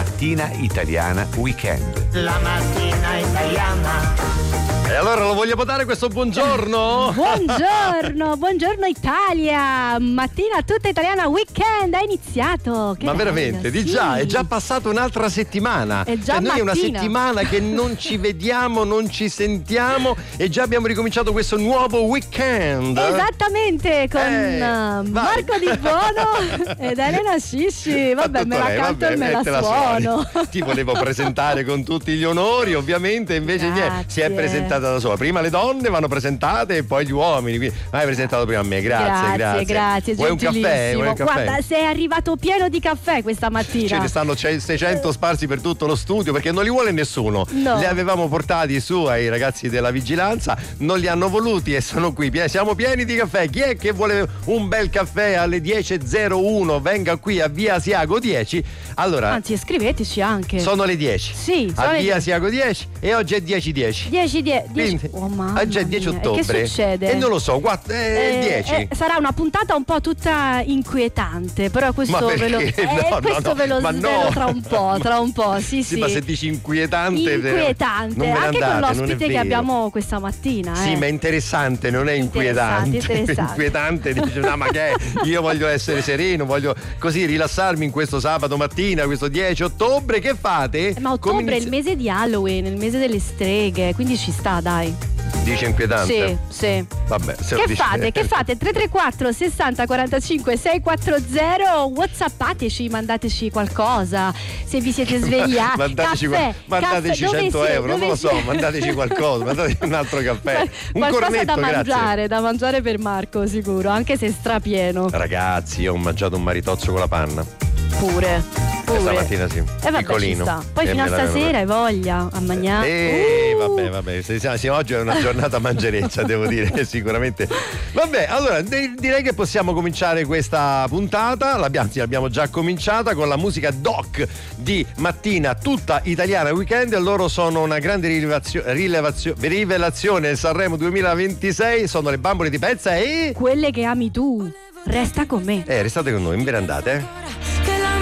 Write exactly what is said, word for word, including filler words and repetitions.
Mattina Italiana Weekend. La mattina italiana. E allora lo vogliamo dare questo buongiorno? Buongiorno, buongiorno Italia. Mattina tutta italiana weekend è iniziato. Che Ma bello, veramente, di sì. già, è già passata un'altra settimana. È già cioè, noi è una mattina. settimana che non ci vediamo, non ci sentiamo e già abbiamo ricominciato questo nuovo weekend. Esattamente, con Eh, uh, vai. Marco Di Bono ed Elena Scisci. Vabbè, Tutto me la lei, canto e me la te la suono. suoni. Ti volevo presentare con tutti gli onori, ovviamente, invece niente, si è Grazie. presentata da sola. Prima le donne vanno presentate e poi gli uomini. Quindi, ma hai presentato prima a me, grazie, grazie. Grazie, Vuoi un caffè? gentilissimo. Vuoi un caffè? Guarda, sei arrivato pieno di caffè questa mattina. Ce ne stanno seicento sparsi per tutto lo studio perché non li vuole nessuno. No. Li avevamo portati su ai ragazzi della vigilanza, non li hanno voluti e sono qui. Pie- Siamo pieni di caffè. Chi è che vuole un bel caffè alle dieci e zero uno? Venga qui a Via Asiago dieci. Allora, Anzi, scriveteci anche. sono le dieci. Sì, sono a le Via dieci. Asiago dieci e oggi è dieci dieci. dieci, dieci. Quindi, Oh, mamma oggi è dieci mia. E ottobre. che succede? E non lo so, quatt- eh, Eh, dieci. eh, sarà una puntata un po' tutta inquietante, però questo Ma ve lo, perché? eh, No, no, questo no, ve lo ma svelo no. tra un po', tra un po', sì, sì. Sì, ma se dici inquietante, Inquietante, non me ne anche andate, con non è l'ospite che vero. abbiamo questa mattina. Sì, eh. ma è interessante, non è inquietante. Interessante, interessante. Inquietante, dice, no, ma che è? Io voglio essere sereno, voglio così rilassarmi in questo sabato mattina, questo dieci ottobre. Che fate? Eh, Ma ottobre Come è il inizia- mese di Halloween, il mese delle streghe, quindi ci sta, dai. Dice inquietante? Sì, sì. Vabbè, se lo Che dice- fate? Che fate? tre tre quattro sessanta quarantacinque seicentoquaranta, whatsappateci, mandateci qualcosa. Se vi siete svegliati. Mandateci, caffè, qua- mandateci caffè, dove cento siete? euro, non Dove lo so, siete? mandateci qualcosa, mandateci un altro caffè. Un Qualcosa cornetto, da grazie. mangiare, da mangiare per Marco, sicuro, anche se strapieno. Ragazzi, io ho mangiato un maritozzo con la panna. Pure. Questa Pure. mattina sì. E vabbè, ci Piccolino. sta. Poi E fino a me l'avevano- stasera hai voglia a mangiare. Eh, Uh! vabbè, vabbè, se- se- se oggi è una giornata mangereccia, devo dire, sicuramente. Vabbè, allora de- direi che possiamo cominciare questa puntata. L'abbiamo, sì, l'abbiamo già cominciata con la musica doc di Mattina tutta italiana weekend. Loro sono una grande rilevazio- rilevazio- rivelazione del Sanremo duemilaventisei. Sono le Bambole di Pezza e. Quelle che ami tu. Resta con me. Eh, restate con noi, non ve ne andate, eh?